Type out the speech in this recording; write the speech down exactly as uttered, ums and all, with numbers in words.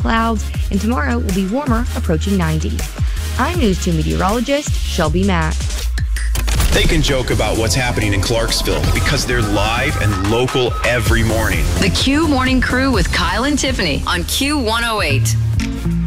clouds, and tomorrow will be warmer, approaching ninety. I'm News two meteorologist Shelby Mack. They can joke about what's happening in Clarksville because they're live and local every morning. The Q Morning Crew with Kyle and Tiffany on Q one oh eight.